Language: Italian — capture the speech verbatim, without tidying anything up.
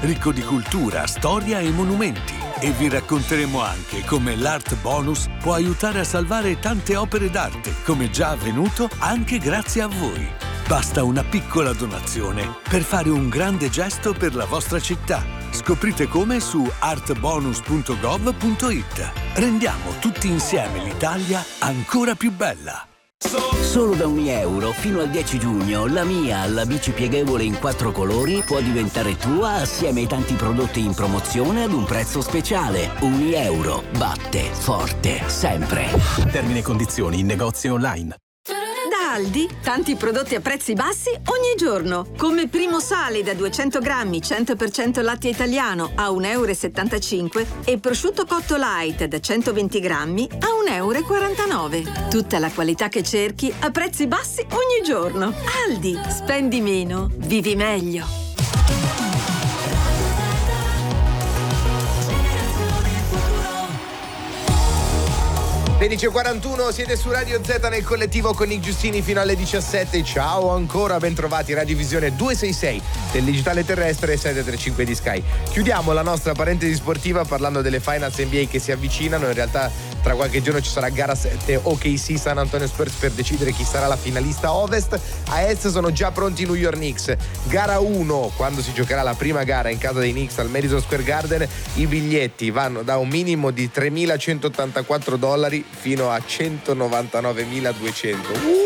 ricco di cultura, storia e monumenti. E vi racconteremo anche come l'Art Bonus può aiutare a salvare tante opere d'arte, come già avvenuto anche grazie a voi. Basta una piccola donazione per fare un grande gesto per la vostra città. Scoprite come su artbonus punto gov punto it. Rendiamo tutti insieme l'Italia ancora più bella. Solo da un euro fino al dieci giugno la mia, la bici pieghevole in quattro colori, può diventare tua assieme ai tanti prodotti in promozione ad un prezzo speciale. Un euro batte forte sempre. Termini e condizioni in negozi online. Da Aldi, tanti prodotti a prezzi bassi ogni giorno. Come Primo Sale da duecento grammi, cento per cento latte italiano a un euro e settantacinque e prosciutto cotto light da centoventi grammi a un euro e quarantanove. Tutta la qualità che cerchi a prezzi bassi ogni giorno. Aldi, spendi meno, vivi meglio. sedici e quarantuno, siete su Radio Z nel collettivo con Nick Giustini fino alle diciassette. Ciao ancora, bentrovati. Radiovisione duecentosessantasei del digitale terrestre e settecentotrentacinque di Sky. Chiudiamo la nostra parentesi sportiva parlando delle finals N B A che si avvicinano. In realtà tra qualche giorno ci sarà gara sette O K C San Antonio Spurs per decidere chi sarà la finalista ovest. A est sono già pronti i New York Knicks. Gara uno, quando si giocherà la prima gara in casa dei Knicks al Madison Square Garden, i biglietti vanno da un minimo di tremilacentottantaquattro dollari fino a centonovantanovemiladuecento. Uh!